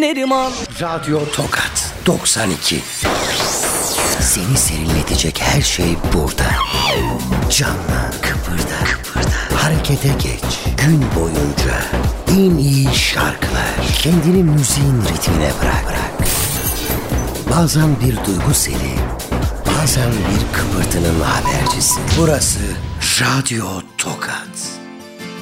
Neriman. Radyo Tokat 92. Seni serinletecek her şey burada. Canlan, kıpırda, harekete geç. Gün boyunca en iyi şarkılar. Kendini müziğin ritmine bırak. Bazen bir duygu seli, bazen bir kıpırtının habercisi. Burası Radyo Tokat.